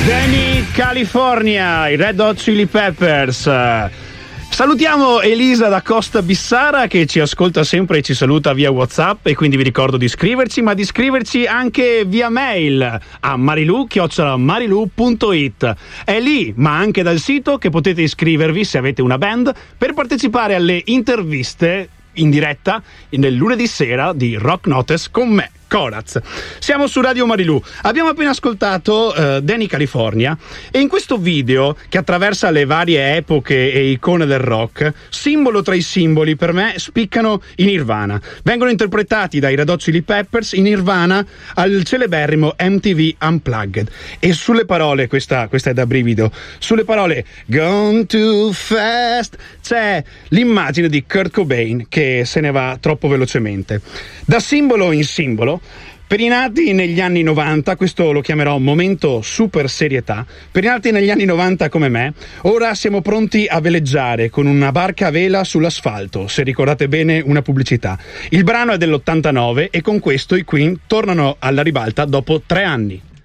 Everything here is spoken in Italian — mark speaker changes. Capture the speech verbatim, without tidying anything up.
Speaker 1: Danny California, i Red Hot Chili Peppers. Salutiamo Elisa da Costa Bissara che ci ascolta sempre e ci saluta via WhatsApp, e quindi vi ricordo di iscriverci, ma di iscriverci anche via mail a marilu chiocciola marilu punto it. È lì, ma anche dal sito, che potete iscrivervi se avete una band per partecipare alle interviste in diretta nel lunedì sera di Rock Notes con me, Coraz. Siamo su Radio Marilu. Abbiamo appena ascoltato uh, Danny California, e in questo video che attraversa le varie epoche e icone del rock, simbolo tra i simboli per me spiccano i Nirvana. Vengono interpretati dai Red Hot Chili Peppers in Nirvana al celeberrimo M T V Unplugged, e sulle parole, questa, questa è da brivido, sulle parole Gone Too Fast c'è l'immagine di Kurt Cobain che se ne va troppo velocemente. Da simbolo in simbolo, per i nati negli anni novanta, questo lo chiamerò momento super serietà, per i nati negli anni novanta come me, ora siamo pronti a veleggiare con una barca a vela sull'asfalto, se ricordate bene una pubblicità. Il brano è dell'ottantanove e con questo i Queen tornano alla ribalta dopo tre anni.